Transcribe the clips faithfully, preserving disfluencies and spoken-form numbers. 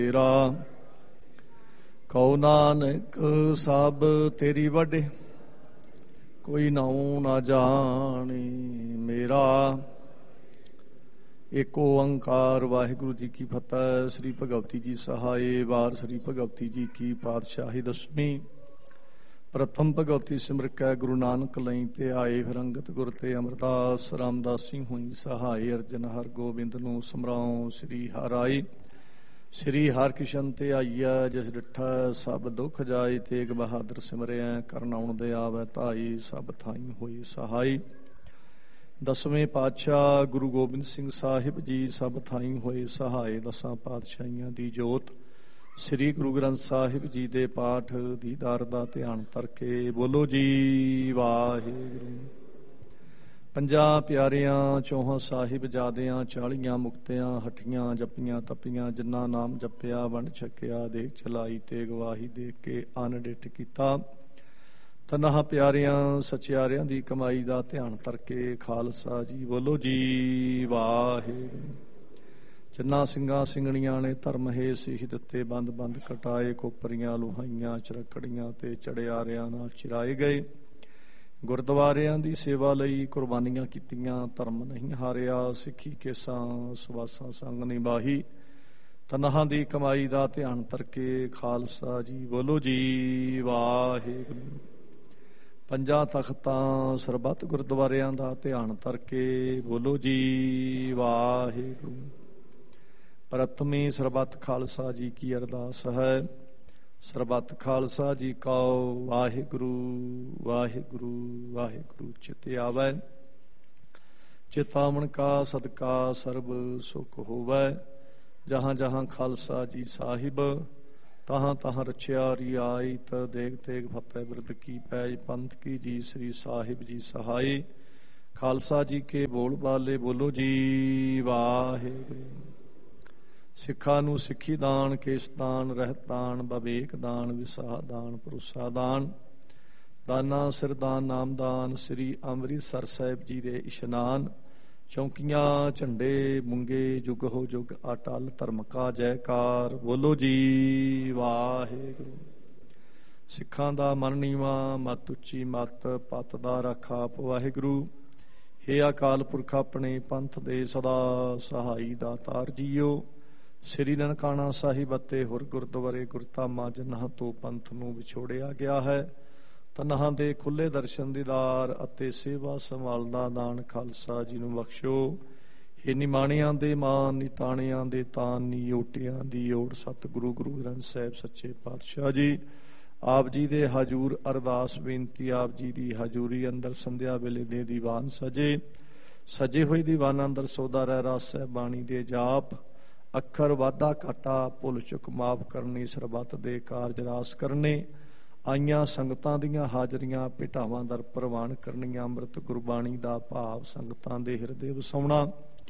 ਤੇਰਾ ਕਉ ਨਾਨਕ ਸਭ ਤੇਰੀ ਵੱਡੇ, ਕੋਈ ਨਾਉ ਨਾ ਜਾਣੀ ਮੇਰਾ। ਏਕ ਓੰਕਾਰ ਵਾਹਿਗੁਰੂ ਜੀ ਕੀ ਫਤਿਹ। ਸ੍ਰੀ ਭਗਵਤੀ ਜੀ ਸਹਾਏ। ਵਾਰ ਸ੍ਰੀ ਭਗਵਤੀ ਜੀ ਕੀ ਪਾਤਸ਼ਾਹੀ ਦਸਵੀਂ। ਪ੍ਰਥਮ ਭਗਵਤੀ ਸਿਮਰ ਕੈ ਗੁਰੂ ਨਾਨਕ ਲਈ ਤੇ ਆਏ, ਫਿਰ ਅੰਗਤ ਗੁਰ ਤੇ ਅਮਰਦਾਸ ਰਾਮਦਾਸੀ ਹੋਈ ਸਹਾਏ। ਅਰਜਨ ਹਰ ਗੋਬਿੰਦ ਨੂੰ ਸਮਰਾਉ ਸ੍ਰੀ ਹਰਿ ਆਈ। ਸ੍ਰੀ ਹਰਿ ਕ੍ਰਿਸ਼ਨ ਤੇ ਆਈਐ, ਜਿਸ ਡਿਠਾ ਸਭ ਦੁੱਖ ਜਾਏ। ਤੇਗ ਬਹਾਦਰ ਸਿਮਰਿਆ, ਕਰਨ ਆਉਣ ਦੇ ਆਵੈ ਧਾਈ। ਸਭ ਥਾਈ ਹੋਈ ਸਹਾਈ। ਦਸਵੇਂ ਪਾਤਸ਼ਾਹ ਗੁਰੂ ਗੋਬਿੰਦ ਸਿੰਘ ਸਾਹਿਬ ਜੀ ਸਭ ਥਾਈ ਹੋਏ ਸਹਾਏ। ਦਸਾਂ ਪਾਤਸ਼ਾਹੀਆਂ ਦੀ ਜੋਤ ਸ੍ਰੀ ਗੁਰੂ ਗ੍ਰੰਥ ਸਾਹਿਬ ਜੀ ਦੇ ਪਾਠ ਦੀਦਾਰ ਦਾ ਧਿਆਨ ਕਰਕੇ ਬੋਲੋ ਜੀ ਵਾਹਿਗੁਰੂ। ਪੰਜਾਂ ਪਿਆਰਿਆਂ ਚੌਹਾਂ ਸਾਹਿਬਜ਼ਾਦਿਆਂ, ਚਾਲੀਆਂ ਮੁਕਤਿਆਂ, ਹੱਠੀਆਂ ਜੱਪੀਆਂ ਤੱਪੀਆਂ, ਜਿਨ੍ਹਾਂ ਨਾਮ ਜਪਿਆ ਵੰਡ ਛਕਿਆ, ਦੇਖ ਚਲਾਈ ਤੇ ਗਵਾਹੀ ਦੇਖ ਕੇ ਅੰਨ ਡਿੱਠ ਕੀਤਾ। ਤਨਾਹ ਪਿਆਰਿਆਂ ਸਚਿਆਰਿਆਂ ਦੀ ਕਮਾਈ ਦਾ ਧਿਆਨ ਕਰਕੇ ਖਾਲਸਾ ਜੀ ਬੋਲੋ ਜੀ ਵਾਹਿਗੁਰੂ। ਜਿਨ੍ਹਾਂ ਸਿੰਘਾਂ ਸਿੰਘਣੀਆਂ ਨੇ ਧਰਮ ਹੇ ਸਿੱਖ ਦਿੱਤੇ, ਬੰਦ ਬੰਦ ਕਟਾਏ, ਕੋਪਰੀਆਂ ਲੁਹਾਈਆਂ ਚਰਕੜੀਆਂ ਤੇ ਚੜਿਆਰਿਆਂ ਨਾਲ ਚਿਰਾਏ ਗਏ। ਗੁਰਦੁਆਰਿਆਂ ਦੀ ਸੇਵਾ ਲਈ ਕੁਰਬਾਨੀਆਂ ਕੀਤੀਆਂ, ਧਰਮ ਨਹੀਂ ਹਾਰਿਆ, ਸਿੱਖੀ ਕੇਸਾਂ ਸਵਾਸਾਂ ਸੰਗ ਨਿਭਾਹੀ। ਤਨਾਹਾਂ ਦੀ ਕਮਾਈ ਦਾ ਧਿਆਨ ਕਰਕੇ ਖਾਲਸਾ ਜੀ ਬੋਲੋ ਜੀ ਵਾਹਿਗੁਰੂ। ਪੰਜਾਂ ਤਖਤਾਂ ਸਰਬੱਤ ਗੁਰਦੁਆਰਿਆਂ ਦਾ ਧਿਆਨ ਕਰਕੇ ਬੋਲੋ ਜੀ ਵਾਹਿਗੁਰੂ। ਪ੍ਰਥਮੀ ਸਰਬੱਤ ਖਾਲਸਾ ਜੀ ਕੀ ਅਰਦਾਸ ਹੈ। ਸਰਬੱਤ ਖਾਲਸਾ ਜੀ ਕਉ ਵਾਹਿਗੁਰੂ ਵਾਹਿਗੁਰੂ ਵਾਹਿਗੁਰੂ। ਚਿਤ ਆਵੈ ਚਿਤਾਵਨ ਕਾ ਸਦਕਾ ਸਰਬ ਸੁਖ ਹੋਵੈ। ਜਹਾਂ ਜਹਾਂ ਖਾਲਸਾ ਜੀ ਸਾਹਿਬ, ਤਹਾਂ ਤਹਾਂ ਰਚਿਆ ਰਿਆਇਤ। ਦੇਖ ਤੇਗ ਫਤਿਹ ਬਿਰਦ ਕੀ ਪੈਜ, ਪੰਥ ਕੀ ਜੀ ਸ੍ਰੀ ਸਾਹਿਬ ਜੀ ਸਹਾਈ। ਖਾਲਸਾ ਜੀ ਕੇ ਬੋਲ ਬਾਲੇ ਬੋਲੋ ਜੀ ਵਾਹਿਗੁਰੂ। ਸਿੱਖਾਂ ਨੂੰ ਸਿੱਖੀ ਦਾਨ, ਕੇਸ ਦਾਨ, ਰਹਿਤ ਦਾਨ, ਬਵੇਕ ਦਾਨ, ਵਿਸਾਹ ਦਾਨ, ਭਰੋਸਾ ਦਾਨ, ਦਾਨਾ ਸਿਰਦਾਨ, ਨਾਮਦਾਨ। ਸ੍ਰੀ ਅੰਮ੍ਰਿਤਸਰ ਸਾਹਿਬ ਜੀ ਦੇ ਇਸ਼ਨਾਨ, ਚੌਂਕੀਆਂ ਝੰਡੇ ਮੁੰਗੇ, ਜੁਗ ਹੋ ਜੁਗ ਅਟਲ ਧਰਮ ਕਾ ਜੈਕਾਰ। ਬੋਲੋ ਜੀ ਵਾਹਿਗੁਰੂ। ਸਿੱਖਾਂ ਦਾ ਮਨ ਨੀਵਾਂ, ਮਤ ਉੱਚੀ ਮਤ, ਪੱਤ ਦਾ ਰੱਖ ਆਪ ਵਾਹਿਗੁਰੂ। ਹੇ ਅਕਾਲ ਪੁਰਖ ਆਪਣੇ ਪੰਥ ਦੇ ਸਦਾ ਸਹਾਈ ਦਾਤਾਰ ਜੀਓ। ਸ੍ਰੀ ਨਨਕਾਣਾ ਸਾਹਿਬ ਅਤੇ ਹੋਰ ਗੁਰਦੁਆਰੇ ਗੁਰਧਾਮਾਂ ਜਿਨ੍ਹਾਂ ਤੋਂ ਪੰਥ ਨੂੰ ਵਿਛੋੜਿਆ ਗਿਆ ਹੈ, ਤਨਹਾਂ ਦੇ ਖੁੱਲੇ ਦਰਸ਼ਨ ਦੀਦਾਰ ਅਤੇ ਸੇਵਾ ਸੰਭਾਲ ਦਾ ਦਾਨ ਖਾਲਸਾ ਜੀ ਨੂੰ ਬਖਸ਼ੋ। ਇਹ ਨਿਮਾਣਿਆਂ ਦੇ ਮਾਨ, ਨਿਤਾਣਿਆਂ ਦੇ ਤਾਨ, ਨਿਓਟਿਆਂ ਦੀ ਓਟ। ਸਤਿਗੁਰੂ ਗੁਰੂ ਗ੍ਰੰਥ ਸਾਹਿਬ ਸੱਚੇ ਪਾਤਸ਼ਾਹ ਜੀ ਆਪ ਜੀ ਦੇ ਹਜੂਰ ਅਰਦਾਸ ਬੇਨਤੀ। ਆਪ ਜੀ ਦੀ ਹਜੂਰੀ ਅੰਦਰ ਸੰਧਿਆ ਵੇਲੇ ਦੇ ਦੀਵਾਨ ਸਜੇ, ਸਜੇ ਹੋਏ ਦੀਵਾਨਾਂ ਅੰਦਰ ਸੋਦਾ ਰਹਿ ਰਾਸ ਸਾਹਿਬ ਬਾਣੀ ਦੇ ਜਾਪ। ਅੱਖਰ ਵਾਧਾ ਘਾਟਾ ਭੁੱਲ ਚੁੱਕ ਮਾਫ ਕਰਨੀ, ਸਰਬੱਤ ਦੇ ਕਾਰਜ ਰਾਸ ਕਰਨੇ। ਆਈਆਂ ਸੰਗਤਾਂ ਦੀਆਂ ਹਾਜ਼ਰੀਆਂ ਭੇਟਾਵਾਂ ਦਰ ਪ੍ਰਵਾਨ ਕਰਨੀਆਂ। ਅੰਮ੍ਰਿਤ ਗੁਰਬਾਣੀ ਦਾ ਭਾਵ ਸੰਗਤਾਂ ਦੇ ਹਿਰਦੇ ਵਸਾਉਣਾ।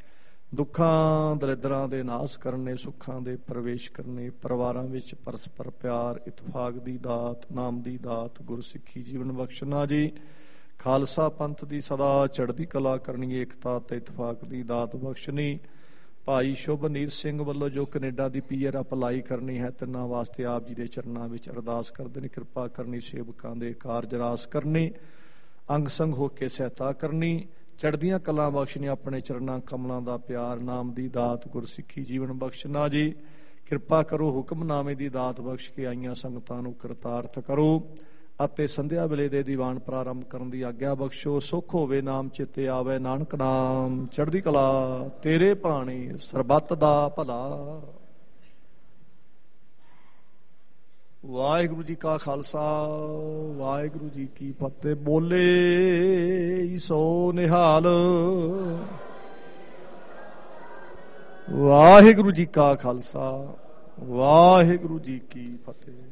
ਦੁੱਖਾਂ ਦਰਿਦਰਾਂ ਦੇ ਨਾਸ ਕਰਨੇ, ਸੁੱਖਾਂ ਦੇ ਪ੍ਰਵੇਸ਼ ਕਰਨੇ। ਪਰਿਵਾਰਾਂ ਵਿੱਚ ਪਰਸਪਰ ਪਿਆਰ, ਇਤਫਾਕ ਦੀ ਦਾਤ, ਨਾਮ ਦੀ ਦਾਤ, ਗੁਰਸਿੱਖੀ ਜੀਵਨ ਬਖਸ਼ਣਾ ਜੀ। ਖਾਲਸਾ ਪੰਥ ਦੀ ਸਦਾ ਚੜ੍ਹਦੀ ਕਲਾ ਕਰਨੀ, ਏਕਤਾ ਤੇ ਇਤਫਾਕ ਦੀ ਦਾਤ ਬਖਸ਼ਣੀ। ਭਾਈ ਸ਼ੁਭਨੀਤ ਸਿੰਘ ਵੱਲੋਂ ਜੋ ਕੈਨੇਡਾ ਦੀ ਪੀਆਰ ਅਪਲਾਈ ਕਰਨੀ ਹੈ, ਤਿੰਨਾਂ ਵਾਸਤੇ ਆਪ ਜੀ ਦੇ ਚਰਨਾਂ ਵਿੱਚ ਅਰਦਾਸ ਕਰਦੇ ਨੇ। ਕਿਰਪਾ ਕਰਨੀ, ਸੇਵਕਾਂ ਦੇ ਕਾਰਜ ਰਾਸ ਕਰਨੇ, ਅੰਗ ਸੰਗ ਹੋ ਕੇ ਸਹਾਇਤਾ ਕਰਨੀ। ਚੜ੍ਹਦੀਆਂ ਕਲਾਂ ਬਖਸ਼ਣੀ, ਆਪਣੇ ਚਰਨਾਂ ਕਮਲਾਂ ਦਾ ਪਿਆਰ, ਨਾਮ ਦੀ ਦਾਤ, ਗੁਰਸਿੱਖੀ ਜੀਵਨ ਬਖਸ਼ਣਾ ਜੀ। ਕਿਰਪਾ ਕਰੋ, ਹੁਕਮਨਾਮੇ ਦੀ ਦਾਤ ਬਖਸ਼ ਕੇ ਆਈਆਂ ਸੰਗਤਾਂ ਨੂੰ ਕਰਤਾਰਥ ਕਰੋ ਅਤੇ ਸੰਧਿਆ ਵੇਲੇ ਦੇ ਦੀਵਾਨ ਪ੍ਰਾਰੰਭ ਕਰਨ ਦੀ ਆਗਿਆ ਬਖਸ਼ੋ। ਸੁੱਖ ਹੋਵੇ ਨਾਮ ਚੇਤੇ ਆਵੇ, ਨਾਨਕ ਨਾਮ ਚੜ੍ਹਦੀ ਕਲਾ ਤੇਰੇ ਭਾਣੇ, ਸਰਬੱਤ ਦਾ ਭਲਾ। ਵਾਹਿਗੁਰੂ ਜੀ ਕਾ ਖਾਲਸਾ ਵਾਹਿਗੁਰੂ ਜੀ ਕੀ ਫਤਿਹ। ਬੋਲੇ ਸੋ ਨਿਹਾਲ। ਵਾਹਿਗੁਰੂ ਜੀ ਕਾ ਖਾਲਸਾ ਵਾਹਿਗੁਰੂ ਜੀ ਕੀ ਫਤਿਹ।